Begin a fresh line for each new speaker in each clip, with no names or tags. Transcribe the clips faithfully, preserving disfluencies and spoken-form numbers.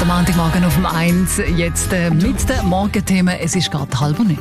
Der Montagmorgen auf dem eins, jetzt äh, mit den Morgenthemen. Es ist gerade halb neun.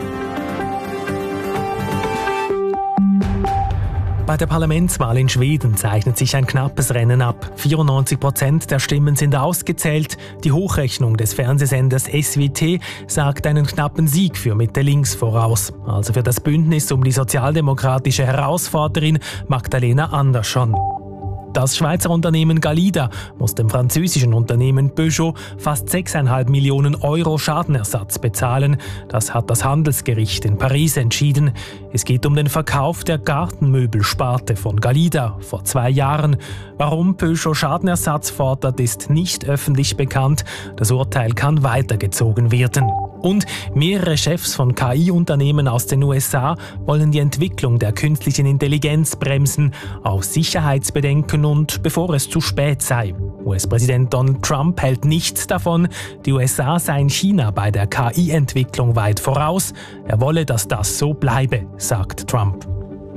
Bei der Parlamentswahl in Schweden zeichnet sich ein knappes Rennen ab. vierundneunzig Prozent der Stimmen sind ausgezählt. Die Hochrechnung des Fernsehsenders S W T sagt einen knappen Sieg für Mitte Links voraus. Also für das Bündnis um die sozialdemokratische Herausforderin Magdalena Andersson. Das Schweizer Unternehmen Galida muss dem französischen Unternehmen Peugeot fast sechs Komma fünf Millionen Euro Schadenersatz bezahlen. Das hat das Handelsgericht in Paris entschieden. Es geht um den Verkauf der Gartenmöbelsparte von Galida vor zwei Jahren. Warum Peugeot Schadenersatz fordert, ist nicht öffentlich bekannt. Das Urteil kann weitergezogen werden. Und mehrere Chefs von K I-Unternehmen aus den U S A wollen die Entwicklung der künstlichen Intelligenz bremsen, aus Sicherheitsbedenken und bevor es zu spät sei. U S-Präsident Donald Trump hält nichts davon. Die U S A seien China bei der K I-Entwicklung weit voraus. Er wolle, dass das so bleibe, sagt Trump.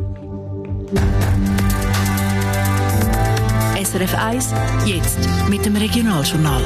S R F eins, jetzt mit dem Regionaljournal.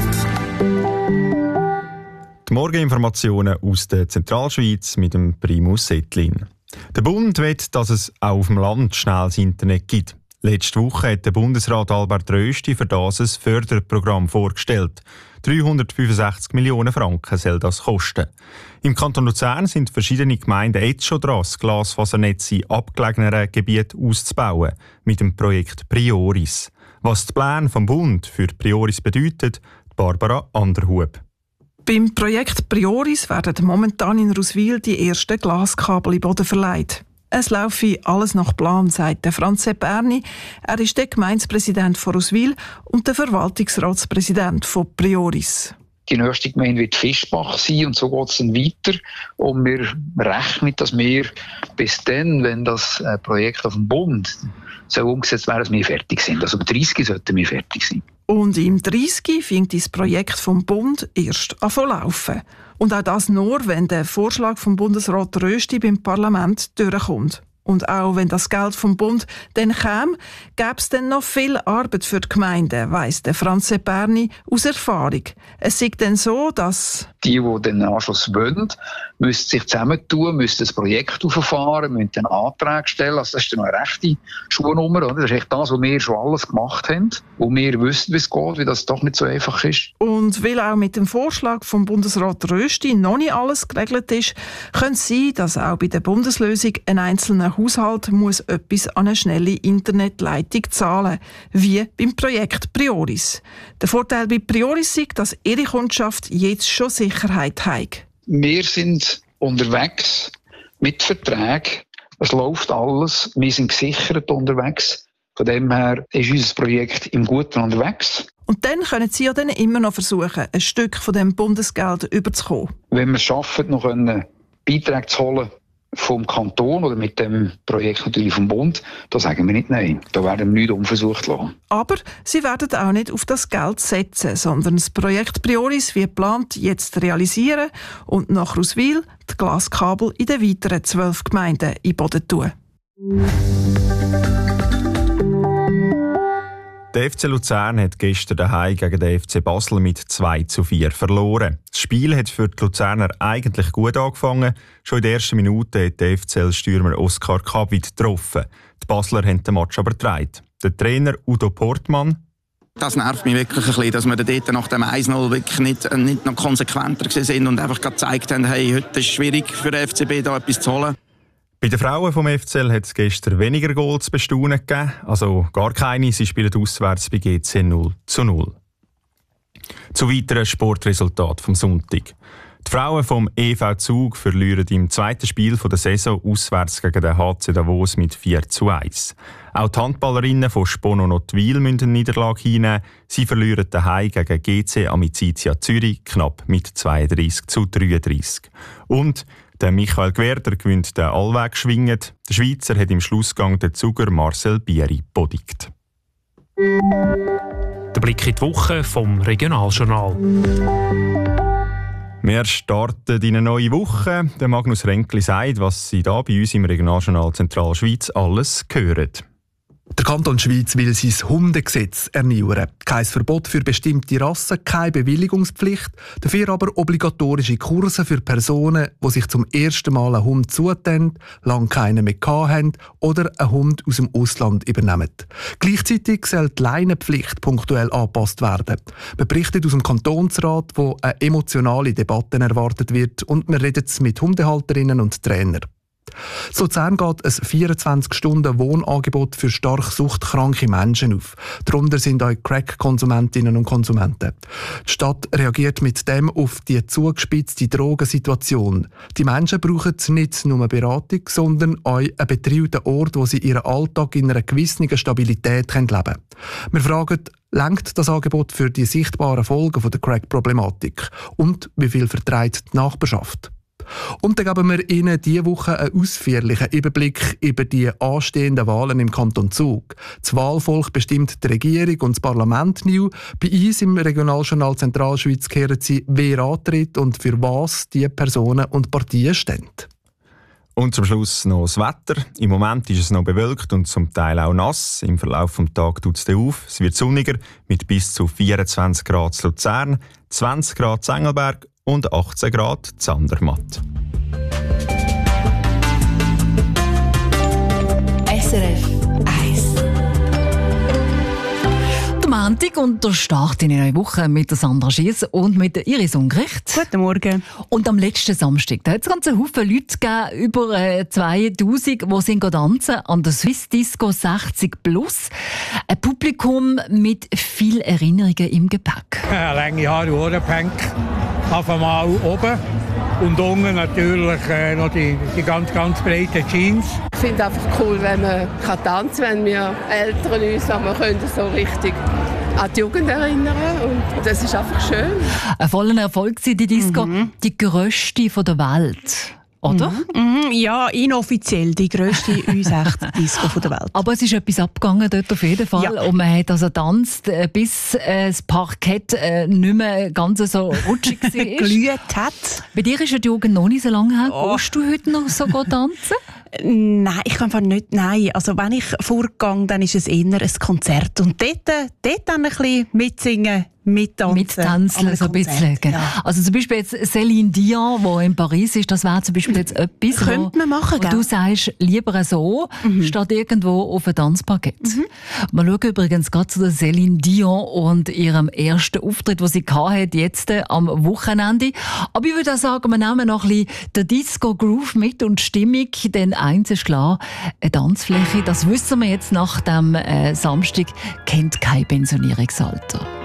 Die Morgeninformationen aus der Zentralschweiz mit dem Primus Settlin. Der Bund will, dass es auch auf dem Land schnelles Internet gibt. Letzte Woche hat der Bundesrat Albert Rösti für das ein Förderprogramm vorgestellt. dreihundertfünfundsechzig Millionen Franken soll das kosten. Im Kanton Luzern sind verschiedene Gemeinden jetzt schon dran, das Glasfasernetz in abgelegeneren Gebieten auszubauen, mit dem Projekt Prioris. Was die Pläne vom Bund für Prioris bedeutet, Barbara Anderhub.
Beim Projekt Prioris werden momentan in Ruswil die ersten Glaskabel in den Boden verlegt. Es laufe alles nach Plan, sagt Franz Sepp Erni. Er ist der Gemeindepräsident von Ruswil und der Verwaltungsratspräsident von Prioris.
Die nächste Gemeinde wird Fischbach sein und so geht es dann weiter. Und wir rechnen, dass wir bis dann, wenn das Projekt auf dem Bund so umgesetzt wäre, dass wir fertig sind. Also im dreißig sollten wir fertig sein.
Und im dreißig fängt das Projekt vom Bund erst an zu laufen. Und auch das nur, wenn der Vorschlag vom Bundesrat Rösti beim Parlament durchkommt. Und auch wenn das Geld vom Bund dann käme, gäbe es dann noch viel Arbeit für die Gemeinden, weiss der Franz Sepp Erni aus Erfahrung. Es ist dann so, dass
die, die den Anschluss wollen, müssen sich zusammentun, müssen das Projekt auffahren, müssen einen Antrag stellen. Also das ist dann noch eine rechte Schuhnummer. Oder? Das ist echt das, was wir schon alles gemacht haben, wo wir wissen, wie es geht, wie das doch nicht so einfach ist.
Und weil auch mit dem Vorschlag vom Bundesrat Rösti noch nicht alles geregelt ist, könnte es sein, dass auch bei der Bundeslösung ein einzelner Haushalt muss etwas an eine schnelle Internetleitung zahlen, wie beim Projekt Prioris. Der Vorteil bei Prioris ist, dass ihre Kundschaft jetzt schon Sicherheit hat.
Wir sind unterwegs mit Verträgen. Es läuft alles. Wir sind gesichert unterwegs. Von dem her ist unser Projekt im Guten unterwegs.
Und dann können Sie ja dann immer noch versuchen, ein Stück von dem Bundesgeld überzukommen.
Wenn wir es schaffen, noch einen Beitrag zu holen vom Kanton oder mit dem Projekt natürlich vom Bund, da sagen wir nicht nein. Da werden wir nicht unversucht lassen.
Aber Sie werden auch nicht auf das Geld setzen, sondern das Projekt Prioris wie geplant jetzt realisieren und nach Ruswil die Glaskabel in den weiteren zwölf Gemeinden in den Boden tun.
Der F C Luzern hat gestern daheim gegen den F C Basel mit zwei zu vier verloren. Das Spiel hat für die Luzerner eigentlich gut angefangen. Schon in der ersten Minute hat der F C L-Stürmer Oskar Kabit getroffen. Die Basler haben den Match aber gedreht. Der Trainer Udo Portmann:
Das nervt mich wirklich ein bisschen, dass wir dort nach dem eins null wirklich nicht, nicht noch konsequenter sind und einfach gezeigt haben, hey, heute ist es schwierig für den F C B da etwas zu holen.
Bei den Frauen vom F C L hat es gestern weniger Goals zu bestaunen gegeben, also gar keine. Sie spielen auswärts bei G C null zu null. Zu weiteren Sportresultaten vom Sonntag. Die Frauen vom E V Zug verlieren im zweiten Spiel der Saison auswärts gegen den H C Davos mit vier zu eins. Auch die Handballerinnen von Spono Notwil müssen eine Niederlage hinnehmen. Sie verlieren daheim gegen G C Amicizia Zürich knapp mit zweiunddreissig zu dreiunddreissig. Und der Michael Gwerder gewinnt den Allweg schwingend. Der Schweizer hat im Schlussgang den Zuger Marcel Bieri bodigt.
Der Blick in die Woche vom Regionaljournal.
Wir starten in eine neue Woche. Der Magnus Renkli sagt, was Sie da bei uns im Regionaljournal Zentralschweiz alles hören.
Der Kanton Schwyz will sein Hundegesetz erneuern. Kein Verbot für bestimmte Rassen, keine Bewilligungspflicht, dafür aber obligatorische Kurse für Personen, die sich zum ersten Mal einen Hund zutun, lange keinen mehr haben oder einen Hund aus dem Ausland übernehmen. Gleichzeitig soll die Leinenpflicht punktuell angepasst werden. Man berichtet aus dem Kantonsrat, wo eine emotionale Debatte erwartet wird, und man redet mit Hundehalterinnen und Trainern. In Luzern geht ein vierundzwanzig-Stunden-Wohnangebot für stark suchtkranke Menschen auf. Darunter sind auch Crack-Konsumentinnen und Konsumenten. Die Stadt reagiert mit dem auf die zugespitzte Drogensituation. Die Menschen brauchen nicht nur Beratung, sondern auch einen betreuten Ort, wo sie ihren Alltag in einer gewissen Stabilität leben können. Wir fragen, lenkt das Angebot für die sichtbaren Folgen der Crack-Problematik? Und wie viel vertreibt die Nachbarschaft? Und dann geben wir Ihnen diese Woche einen ausführlichen Überblick über die anstehenden Wahlen im Kanton Zug. Das Wahlvolk bestimmt die Regierung und das Parlament neu. Bei uns im Regionaljournal Zentralschweiz kehren Sie, wer antritt und für was die Personen und Partien stehen.
Und zum Schluss noch das Wetter. Im Moment ist es noch bewölkt und zum Teil auch nass. Im Verlauf des Tages tut es auf. Es wird sonniger mit bis zu vierundzwanzig Grad in Luzern, zwanzig Grad in Engelberg und achtzehn Grad in Andermatt.
S R F eins.
Der Montag und der Start in eine neue Woche mit der Sandra Schiess und mit der Iris Ungericht.
Guten Morgen.
Und am letzten Samstag, da hat es ganz einen Haufen Leute gegeben, über äh, zweitausend, die sind tanzen an der Swiss Disco sechzig plus. Ein Publikum mit vielen Erinnerungen im Gepäck.
Ja, lange Haare, Ohrenpänk. Auf einmal oben und unten natürlich äh, noch die, die ganz, ganz breiten Jeans.
Ich finde es einfach cool, wenn man kann tanzen kann, wenn wir Eltern uns sagen, wir können so richtig an die Jugend erinnern. Und das ist einfach schön.
Ein voller Erfolg war die Disco, mhm. die grösste der Welt. Oder?
Mhm. Ja, inoffiziell die grösste U sechzig Disco der Welt.
Aber es ist etwas abgegangen dort auf jeden Fall. Ja. Und man hat also getanzt, bis das Parkett nicht mehr ganz so rutschig war.
Glüht hat.
Bei dir ist ja die Jugend noch nicht so lange her. Oh. Gehst du heute noch so tanzen?
Nein, ich kann einfach nicht. Nein. Also wenn ich vorgehe, dann ist es eher ein Konzert. Und dort, dort dann ein bisschen mitsingen. Mittanzen.
Mittanzen, so ein bisschen. Ja. Also zum Beispiel jetzt Céline Dion, die in Paris ist, das wäre zum Beispiel jetzt etwas,
könnte man machen,
wo du sagst, lieber so, mhm. statt irgendwo auf ein Tanzparkett. Mhm. Wir schauen übrigens gerade zu der Céline Dion und ihrem ersten Auftritt, den sie hatte, jetzt äh, am Wochenende. Aber ich würde auch sagen, wir nehmen noch ein bisschen den Disco-Groove mit und Stimmung, denn eins ist klar, eine Tanzfläche, das wissen wir jetzt nach dem äh, Samstag, kennt kein Pensionierungsalter.